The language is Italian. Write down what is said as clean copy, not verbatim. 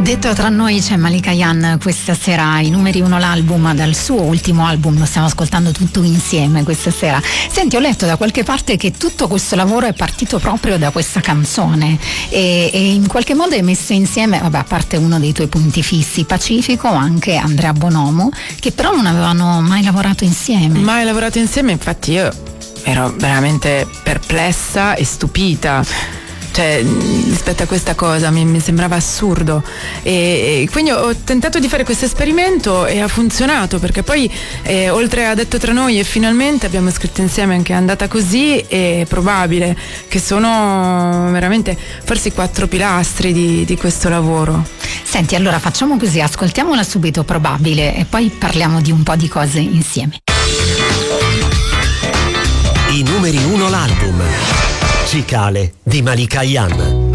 Detto tra noi c'è Malika Ayane questa sera, i numeri uno l'album, dal suo ultimo album, lo stiamo ascoltando tutto insieme questa sera. Senti, ho letto da qualche parte che tutto questo lavoro è partito proprio da questa canzone e in qualche modo è messo insieme, vabbè, a parte uno dei tuoi punti fissi, Pacifico, anche Andrea Bonomo, che però non avevano mai lavorato insieme. Mai lavorato insieme, infatti io ero veramente perplessa e stupita. Cioè, rispetto a questa cosa mi sembrava assurdo e quindi ho tentato di fare questo esperimento e ha funzionato, perché poi oltre a Detto tra noi e Finalmente abbiamo scritto insieme anche Andata così e Probabile, che sono veramente forse i 4 pilastri di questo lavoro. Senti, allora facciamo così, ascoltiamola subito Probabile e poi parliamo di un po' di cose insieme. I numeri uno l'album. Cicale di Malika Ayane.